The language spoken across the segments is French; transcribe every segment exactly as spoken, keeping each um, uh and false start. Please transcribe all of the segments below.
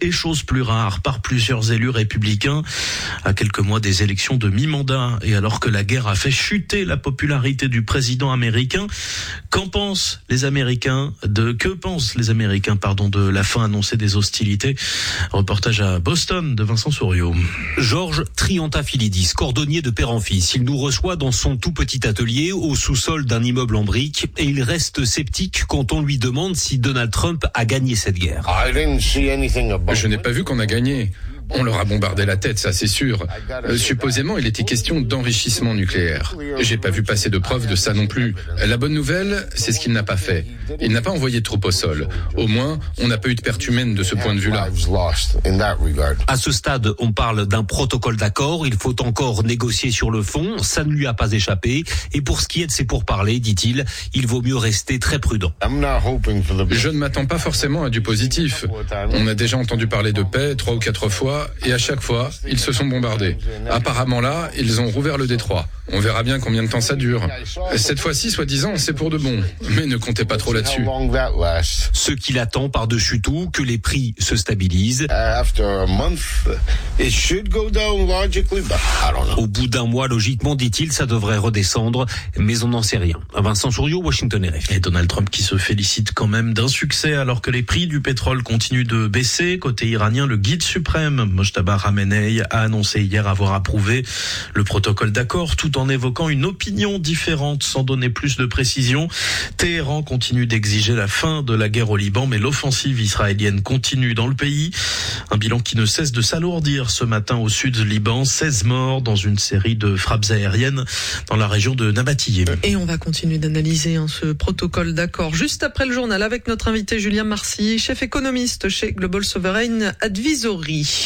et chose plus rare, par plusieurs élus républicains à quelques mois des élections de mi-mandat et alors que la guerre a fait chuter la popularité du président américain. Qu'en pensent les Américains de que pensent les Américains pardon de la fin annoncée des hostilités? Reportage à Boston de Vincent Souriau. Georges Triantafilidis, cordonnier de père en fils, il nous reçoit dans son tout petit atelier au sous-sol d'un immeuble en briques et il reste sceptique quand on lui demande si Donald Trump a gagné cette guerre. Je n'ai pas vu qu'on a gagné. On leur a bombardé la tête, ça c'est sûr. Euh, supposément, il était question d'enrichissement nucléaire. J'ai pas vu passer de preuves de ça non plus. La bonne nouvelle, c'est ce qu'il n'a pas fait. Il n'a pas envoyé de troupes au sol. Au moins, on n'a pas eu de perte humaine de ce point de vue-là. À ce stade, on parle d'un protocole d'accord. Il faut encore négocier sur le fond. Ça ne lui a pas échappé. Et pour ce qui est de ses pourparlers, dit-il, il vaut mieux rester très prudent. Je ne m'attends pas forcément à du positif. On a déjà entendu parler de paix trois ou quatre fois. Et à chaque fois, ils se sont bombardés. Apparemment là, ils ont rouvert le détroit. On verra bien combien de temps ça dure. Cette fois-ci, soi-disant, c'est pour de bon. Mais ne comptez pas trop là-dessus. Ce qu'il attend par-dessus tout, que les prix se stabilisent. Au bout d'un mois, logiquement, dit-il, ça devrait redescendre. Mais on n'en sait rien. Vincent Souriau, Washington R F. Et Donald Trump qui se félicite quand même d'un succès alors que les prix du pétrole continuent de baisser. Côté iranien, le guide suprême, Mojtaba Khamenei, a annoncé hier avoir approuvé le protocole d'accord tout en évoquant une opinion différente sans donner plus de précision. Téhéran continue d'exiger la fin de la guerre au Liban, mais l'offensive israélienne continue dans le pays. Un bilan qui ne cesse de s'alourdir ce matin au sud du Liban. seize morts dans une série de frappes aériennes dans la région de Nabatiyé. Et on va continuer d'analyser hein, ce protocole d'accord juste après le journal avec notre invité Julien Marcy, chef économiste chez Global Sovereign Advisory.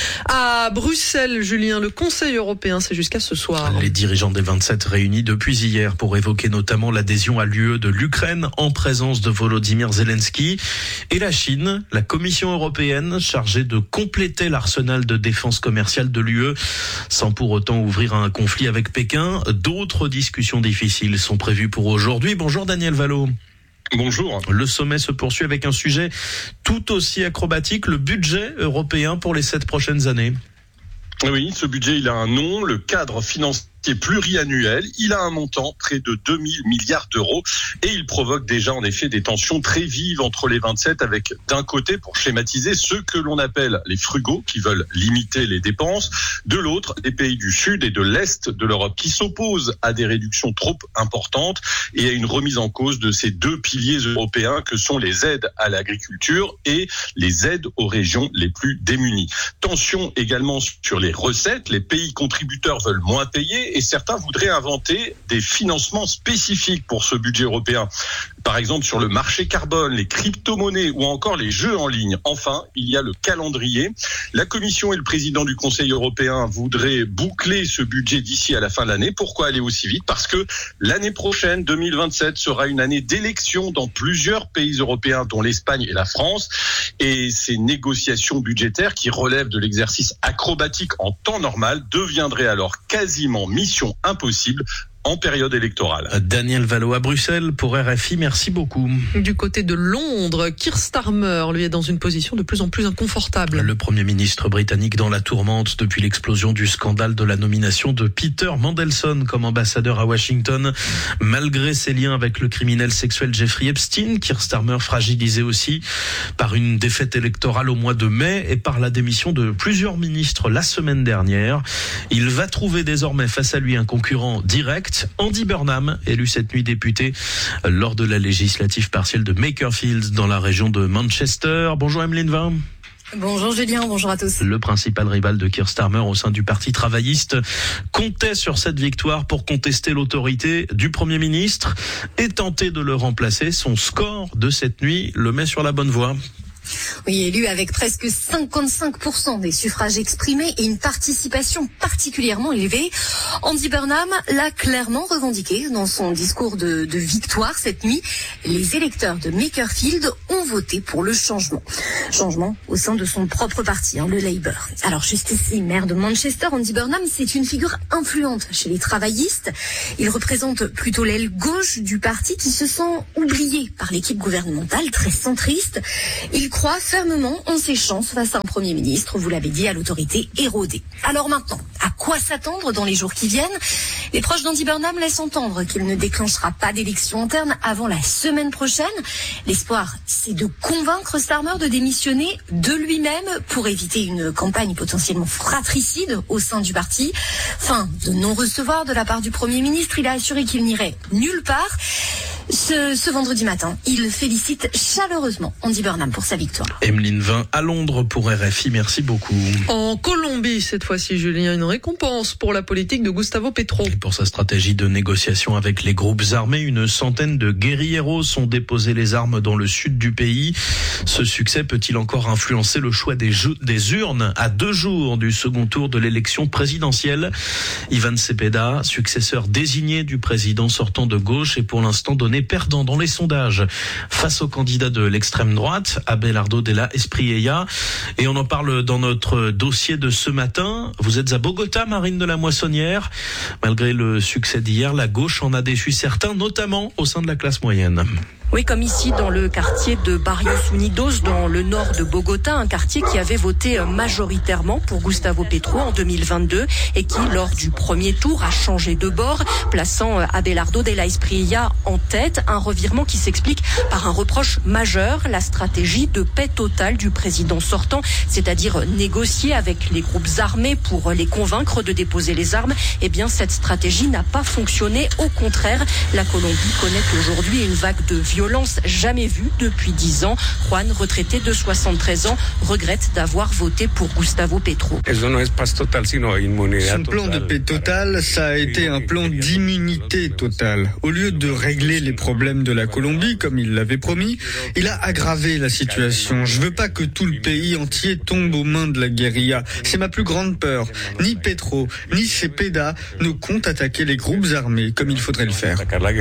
À Bruxelles, Julien, le Conseil européen, c'est jusqu'à ce soir. Les dirigeants des vingt-sept réunis depuis hier pour évoquer notamment l'adhésion à l'U E de l'Ukraine en présence de Volodymyr Zelensky. Et la Chine, la Commission européenne chargée de compléter l'arsenal de défense commerciale de l'U E sans pour autant ouvrir un conflit avec Pékin. D'autres discussions difficiles sont prévues pour aujourd'hui. Bonjour Daniel Valo. Bonjour. Le sommet se poursuit avec un sujet tout aussi acrobatique, le budget européen pour les sept prochaines années. Oui, ce budget, il a un nom, le cadre financier pluriannuel. Il a un montant près de deux mille milliards d'euros et il provoque déjà en effet des tensions très vives entre les vingt-sept avec d'un côté, pour schématiser, ceux que l'on appelle les frugaux qui veulent limiter les dépenses, de l'autre, les pays du sud et de l'est de l'Europe qui s'opposent à des réductions trop importantes et à une remise en cause de ces deux piliers européens que sont les aides à l'agriculture et les aides aux régions les plus démunies. Tension également sur les recettes, les pays contributeurs veulent moins payer et certains voudraient inventer des financements spécifiques pour ce budget européen. Par exemple, sur le marché carbone, les crypto-monnaies ou encore les jeux en ligne. Enfin, il y a le calendrier. La Commission et le président du Conseil européen voudraient boucler ce budget d'ici à la fin de l'année. Pourquoi aller aussi vite ? Parce que l'année prochaine, deux mille vingt-sept, sera une année d'élections dans plusieurs pays européens, dont l'Espagne et la France. Et ces négociations budgétaires qui relèvent de l'exercice acrobatique en temps normal deviendraient alors quasiment mission impossible en période électorale. Daniel Valo à Bruxelles pour R F I, merci beaucoup. Du côté de Londres, Keir Starmer, lui, est dans une position de plus en plus inconfortable. Le Premier ministre britannique dans la tourmente depuis l'explosion du scandale de la nomination de Peter Mandelson comme ambassadeur à Washington. Malgré ses liens avec le criminel sexuel Jeffrey Epstein, Keir Starmer fragilisé aussi par une défaite électorale au mois de mai et par la démission de plusieurs ministres la semaine dernière. Il va trouver désormais face à lui un concurrent direct. Andy Burnham, élu cette nuit député lors de la législative partielle de Makerfield dans la région de Manchester. Bonjour Emeline Vin. Bonjour Julien, bonjour à tous. Le principal rival de Keir Starmer au sein du Parti travailliste comptait sur cette victoire pour contester l'autorité du Premier ministre et tenter de le remplacer. Son score de cette nuit le met sur la bonne voie. Oui, élu avec presque cinquante-cinq pour cent des suffrages exprimés et une participation particulièrement élevée, Andy Burnham l'a clairement revendiqué dans son discours de, de victoire cette nuit. Les électeurs de Makerfield ont voté pour le changement. Changement au sein de son propre parti, hein, le Labour. Alors jusqu'ici, maire de Manchester, Andy Burnham, c'est une figure influente chez les travaillistes. Il représente plutôt l'aile gauche du parti qui se sent oublié par l'équipe gouvernementale, très centriste. Il croit fermement en ses chances face à un Premier ministre, vous l'avez dit, à l'autorité érodée. Alors maintenant, à quoi s'attendre dans les jours qui viennent ? Les proches d'Andy Burnham laissent entendre qu'il ne déclenchera pas d'élection interne avant la semaine prochaine. L'espoir, c'est de convaincre Starmer de démissionner de lui-même pour éviter une campagne potentiellement fratricide au sein du parti. Fin de non-recevoir de la part du Premier ministre, il a assuré qu'il n'irait nulle part. Ce, ce vendredi matin, il félicite chaleureusement Andy Burnham pour sa victoire. Emeline Vin à Londres pour R F I, merci beaucoup. En Colombie, cette fois-ci, Julien, une récompense pour la politique de Gustavo Petro. Et pour sa stratégie de négociation avec les groupes armés, une centaine de guérilleros ont déposé les armes dans le sud du pays. Ce succès peut-il encore influencer le choix des, jeux, des urnes à deux jours du second tour de l'élection présidentielle ? Ivan Cepeda, successeur désigné du président sortant de gauche, est pour l'instant donné perdant dans les sondages face au candidat de l'extrême droite, Abelardo Della Espriella. Et on en parle dans notre dossier de ce matin. Vous êtes à Bogota, Marine de la Moissonnière. Malgré le succès d'hier, la gauche en a déçu certains, notamment au sein de la classe moyenne. Oui, comme ici dans le quartier de Barrios Unidos, dans le nord de Bogota, un quartier qui avait voté majoritairement pour Gustavo Petro en deux mille vingt-deux et qui, lors du premier tour, a changé de bord, plaçant Abelardo Della Espriella en tête. Un revirement qui s'explique par un reproche majeur, la stratégie de paix totale du président sortant, c'est-à-dire négocier avec les groupes armés pour les convaincre de déposer les armes. Eh bien, cette stratégie n'a pas fonctionné. Au contraire, la Colombie connaît aujourd'hui une vague de violence jamais vue depuis dix ans. Juan, retraité de soixante-treize ans, regrette d'avoir voté pour Gustavo Petro. Son plan de paix totale, ça a été un plan d'immunité totale. Au lieu de régler les problèmes de la Colombie, comme il l'avait promis, il a aggravé la situation. Je veux pas que tout le pays entier tombe aux mains de la guérilla. C'est ma plus grande peur. Ni Petro, ni Cepeda ne comptent attaquer les groupes armés comme il faudrait le faire.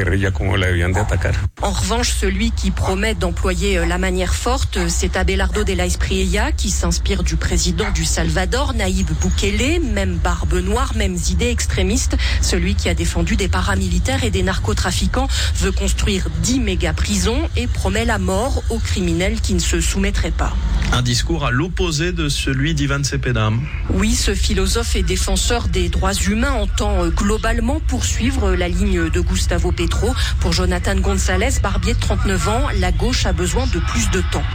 En revanche, celui qui promet d'employer la manière forte, c'est Abelardo Della Espriella, qui s'inspire du président du Salvador, Nayib Bukele, même barbe noire, mêmes idées extrémistes. Celui qui a défendu des paramilitaires et des narcotrafiquants veut construire dix méga-prisons et promet la mort aux criminels qui ne se soumettraient pas. Un discours à l'opposé de celui d'Ivan Cepeda. Oui, ce philosophe et défenseur des droits humains entend globalement poursuivre la ligne de Gustavo Petro. Pour Jonathan González, barbier de trente-neuf ans, la gauche a besoin de plus de temps.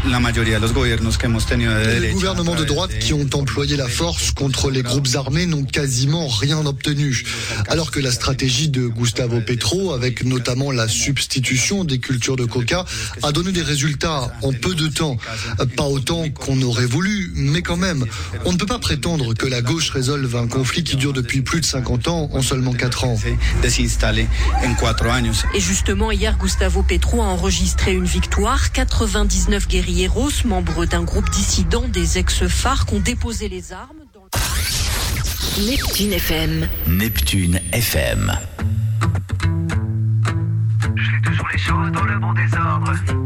Les gouvernements de droite qui ont employé la force contre les groupes armés n'ont quasiment rien obtenu. Alors que la stratégie de Gustavo Petro, avec notamment la substitution des cultures de coca, a donné des résultats en peu de temps. Pas autant qu'on aurait voulu, mais quand même. On ne peut pas prétendre que la gauche résolve un conflit qui dure depuis plus de cinquante ans en seulement quatre ans. Et justement, hier, Gustavo Petro a enregistré une victoire. quatre-vingt-dix-neuf guérilleros, membres d'un groupe dissident des ex-FARC, ont déposé les armes. Dans le... Neptune F M. Neptune F M. Je fais toujours les choses dans le bon désordre.